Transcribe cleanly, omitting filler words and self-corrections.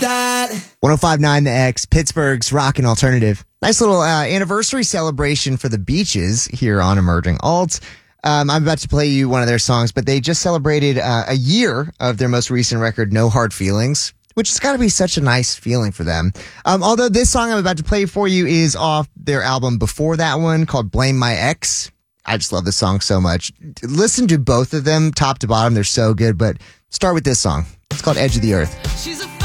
that. 105.9 The X, Pittsburgh's Rockin' Alternative. Nice little anniversary celebration for the Beaches here on Emerging Alt. I'm about to play you one of their songs, but they just celebrated a year of their most recent record, No Hard Feelings, which has got to be such a nice feeling for them. Although this song I'm about to play for you is off their album before that one called Blame My Ex. I just love this song so much. Listen to both of them top to bottom. They're so good, but start with this song. It's called Edge of the Earth. She's a